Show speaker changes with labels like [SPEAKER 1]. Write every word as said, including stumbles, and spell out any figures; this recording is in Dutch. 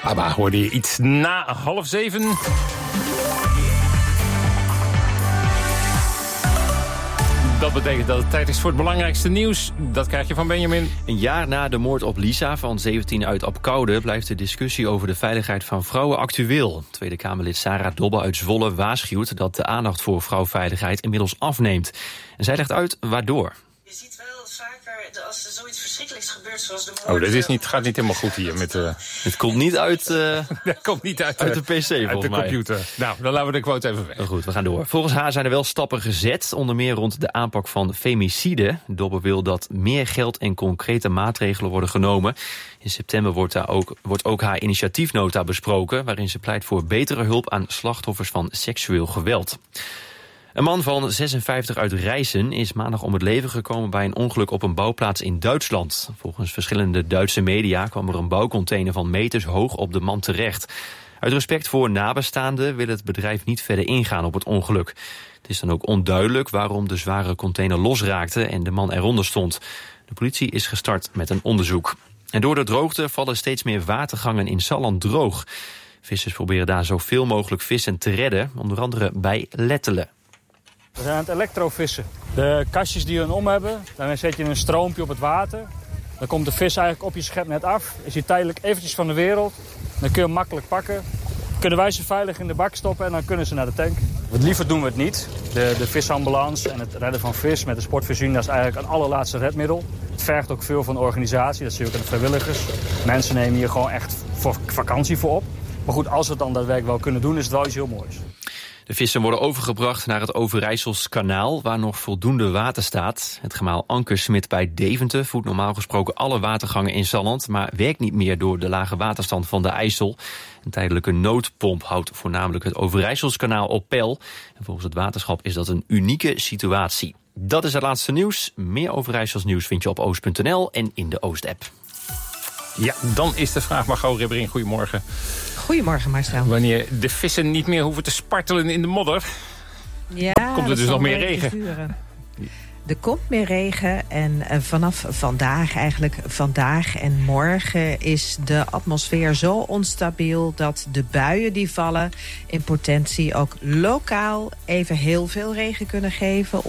[SPEAKER 1] ABBA hoorde je iets na half zeven. Dat betekent dat het tijd is voor het belangrijkste nieuws. Dat krijg je van Benjamin.
[SPEAKER 2] Een jaar na de moord op Lisa van zeventien uit Apkoude blijft de discussie over de veiligheid van vrouwen actueel. Tweede Kamerlid Sarah Dobbe uit Zwolle waarschuwt dat de aandacht voor vrouwveiligheid inmiddels afneemt. En zij legt uit waardoor.
[SPEAKER 3] Je ziet wel vaker, als er zoiets verschrikkelijks gebeurt zoals de moord...
[SPEAKER 1] Oh, dit is niet, gaat niet helemaal goed hier met... Uh...
[SPEAKER 2] Het komt niet uit, uh,
[SPEAKER 1] dat komt niet uit,
[SPEAKER 2] uit de P C, volgens mij.
[SPEAKER 1] Uit de computer. Nou, dan laten we de quote even weg.
[SPEAKER 2] Oh, goed, we gaan door. Volgens haar zijn er wel stappen gezet, onder meer rond de aanpak van femicide. Dobbe wil dat meer geld en concrete maatregelen worden genomen. In september wordt, daar ook, wordt ook haar initiatiefnota besproken, waarin ze pleit voor betere hulp aan slachtoffers van seksueel geweld. Een man van zesenvijftig uit Rijssen is maandag om het leven gekomen bij een ongeluk op een bouwplaats in Duitsland. Volgens verschillende Duitse media kwam er een bouwcontainer van meters hoog op de man terecht. Uit respect voor nabestaanden wil het bedrijf niet verder ingaan op het ongeluk. Het is dan ook onduidelijk waarom de zware container losraakte en de man eronder stond. De politie is gestart met een onderzoek. En door de droogte vallen steeds meer watergangen in Salland droog. Vissers proberen daar zoveel mogelijk vissen te redden, onder andere bij Lettelen.
[SPEAKER 4] We zijn aan het elektrovissen. De kastjes die we om hebben, dan zet je een stroompje op het water. Dan komt de vis eigenlijk op je schepnet af. Is hij tijdelijk eventjes van de wereld. Dan kun je hem makkelijk pakken. Kunnen wij ze veilig in de bak stoppen en dan kunnen ze naar de tank. Wat liever doen we het niet. De, de visambulance en het redden van vis met de sportvisioen, dat is eigenlijk een allerlaatste redmiddel. Het vergt ook veel van de organisatie, dat zie je ook aan de vrijwilligers. Mensen nemen hier gewoon echt voor vakantie voor op. Maar goed, als we het dan daadwerkelijk wel kunnen doen, is het wel iets heel moois.
[SPEAKER 2] De vissen worden overgebracht naar het Overijssels kanaal, waar nog voldoende water staat. Het gemaal Ankersmit bij Deventer voedt normaal gesproken alle watergangen in Salland, maar werkt niet meer door de lage waterstand van de IJssel. Een tijdelijke noodpomp houdt voornamelijk het Overijssels kanaal op peil. En volgens het waterschap is dat een unieke situatie. Dat is het laatste nieuws. Meer Overijssels nieuws vind je op oost punt n l en in de Oost-app.
[SPEAKER 1] Ja, dan is de vraag, Margot Ribbering, goedemorgen.
[SPEAKER 5] Goedemorgen, Marcel.
[SPEAKER 1] Wanneer de vissen niet meer hoeven te spartelen in de modder,
[SPEAKER 5] ja,
[SPEAKER 1] komt er dus nog meer regen.
[SPEAKER 5] Duren. Er komt meer regen en vanaf vandaag, eigenlijk vandaag en morgen, is de atmosfeer zo onstabiel dat de buien die vallen in potentie ook lokaal even heel veel regen kunnen geven.